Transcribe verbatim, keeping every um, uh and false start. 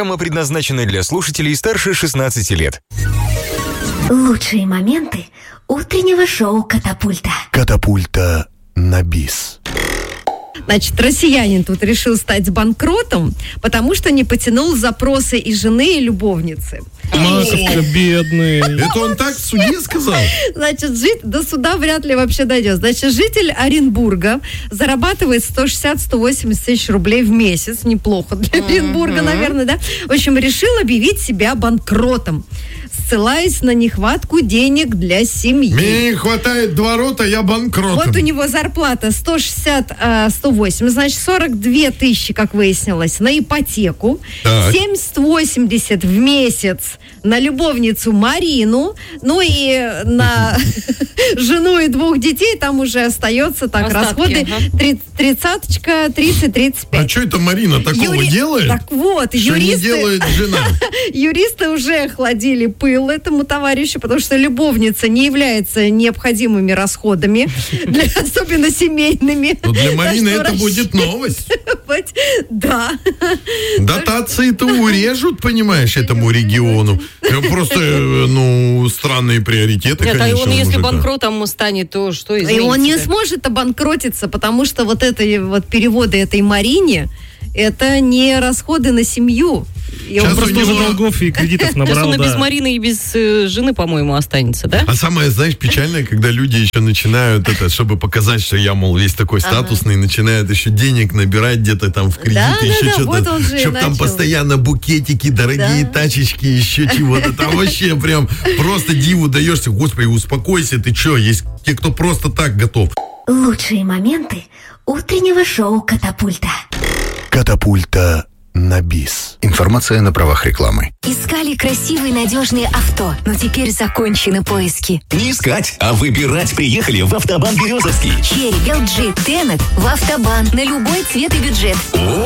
Программа предназначена для слушателей старше шестнадцати лет. Лучшие моменты утреннего шоу «Катапульта». Катапульта на бис. Значит, россиянин тут решил стать банкротом, потому что не потянул запросы и жены, и любовницы. Маковка, бедный. Это он так в суде сказал? Значит, жить до суда вряд ли вообще дойдет. Значит, житель Оренбурга зарабатывает сто шестьдесят - сто восемьдесят тысяч рублей в месяц. Неплохо для Оренбурга, mm-hmm. наверное, да? В общем, решил объявить себя банкротом, ссылаясь на нехватку денег для семьи. Мне не хватает два рота, я банкротом. Вот у него зарплата сто шестьдесят - сто восемьдесят, значит, сорок две тысячи, как выяснилось, на ипотеку, Так. семьдесят - восемьдесят в месяц на любовницу Марину, ну и на жену и двух детей там уже остается так расходы тридцаточка, тридцать - тридцать пять. А что это Марина такого Юри- делает? Так вот, Что юристы... не делает жена? Юристы уже охладили пыл этому товарищу, потому что любовница не является необходимыми расходами, для, особенно семейными. Ну, для Марины Так что это будет новость. Да. Дотации-то урежут, понимаешь, этому региону. Просто, ну, странные приоритеты, Нет, конечно, а он, у если мужика. банкротом станет, то что И изменится? он не сможет обанкротиться, потому что вот это вот переводы этой Марине, это не расходы на семью. И он Сейчас Просто у уже него- долгов и кредитов Сейчас набрал, он и без да. Марины, и без э, жены, по-моему, останется, да? А самое, знаешь, печальное, когда люди еще начинают это, чтобы показать, что я, мол, весь такой статусный, начинают еще денег набирать где-то там в кредит, Да, да, еще да, что-то. вот он же и Чтоб там начал. постоянно букетики, дорогие Да. тачечки, еще чего-то. Там вообще прям просто диву даешься. Господи, успокойся, ты че? Есть те, кто просто так готов. Лучшие моменты утреннего шоу «Катапульта». Катапульта на бис. Информация на правах рекламы. Искали красивые надежные авто, но теперь закончены поиски. Не искать, а выбирать приехали в Автобан Березовский. Черри, эл джи, Тенет в Автобан на любой цвет и бюджет.